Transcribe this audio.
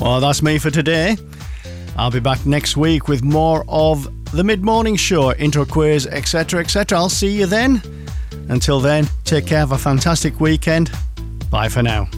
Well, that's me for today. I'll be back next week with more of the mid-morning show, intro quiz, etc, etc. I'll see you then. Until then, take care, have a fantastic weekend. Bye for now.